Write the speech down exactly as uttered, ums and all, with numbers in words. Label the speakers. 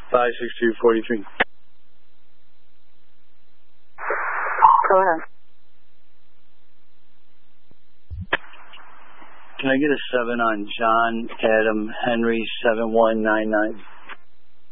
Speaker 1: five six two four three.
Speaker 2: Go ahead.
Speaker 1: Can I get a seven on John Adam Henry seven one nine nine?